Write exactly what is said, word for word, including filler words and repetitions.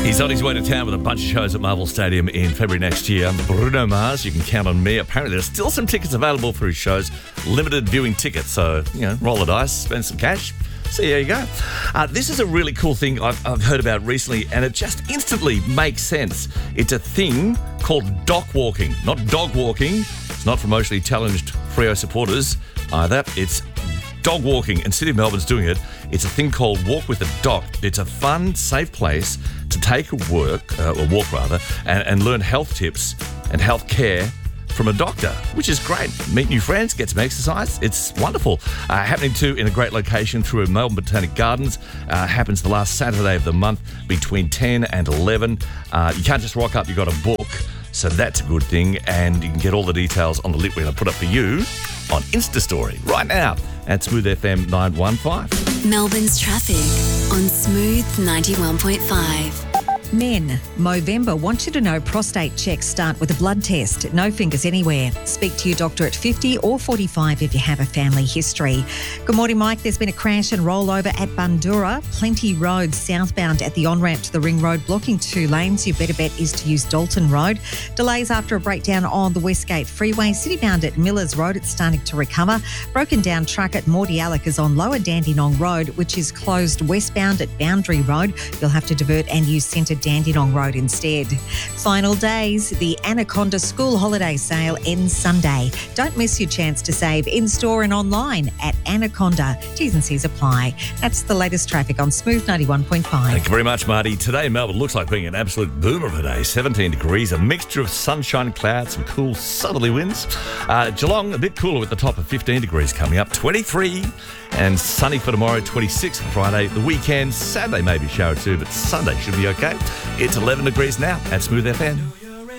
He's on his way to town with a bunch of shows at Marvel Stadium in February next year. Bruno Mars, you can count on me. Apparently there's still some tickets available for his shows. Limited viewing tickets, so, you know, roll the dice, spend some cash. See how you go. Uh, this is a really cool thing I've, I've heard about recently, and it just instantly makes sense. It's a thing called dock walking, not dog walking. It's not for emotionally challenged Freo supporters either. It's dog walking, and City of Melbourne's doing it. It's a thing called Walk with a Doc. It's a fun, safe place to take a work, uh, or walk rather, and, and learn health tips and health care from a doctor, which is great. Meet new friends, get some exercise. It's wonderful. Uh, happening too in a great location through Melbourne Botanic Gardens. Uh, happens the last Saturday of the month between ten and eleven. Uh, you can't just rock up, you've got a book. So that's a good thing. And you can get all the details on the link we're going to put up for you on Insta Story right now at Smooth F M nine one five. Melbourne's traffic on Smooth ninety-one point five. Men, Movember want you to know prostate checks start with a blood test. No fingers anywhere. Speak to your doctor at fifty or forty-five if you have a family history. Good morning, Mike. There's been a crash and rollover at Bundoora. Plenty Road southbound at the on-ramp to the Ring Road, blocking two lanes. Your better bet is to use Dalton Road. Delays after a breakdown on the Westgate Freeway. Citybound at Millers Road, it's starting to recover. Broken down truck at Mordialloc is on Lower Dandenong Road, which is closed westbound at Boundary Road. You'll have to divert and use Centre Dandenong Road instead. Final days, the Anaconda School Holiday Sale ends Sunday. Don't miss your chance to save in-store and online at Anaconda. T's and C's apply. That's the latest traffic on Smooth ninety-one point five. Thank you very much, Marty. Today, Melbourne looks like being an absolute boomer of a day. seventeen degrees, a mixture of sunshine, clouds, some cool southerly winds. Uh, Geelong, a bit cooler with the top of fifteen degrees coming up. twenty-three and sunny for tomorrow, twenty-six for Friday. The weekend, Saturday maybe shower too, but Sunday should be okay. It's eleven degrees now at Smooth F M.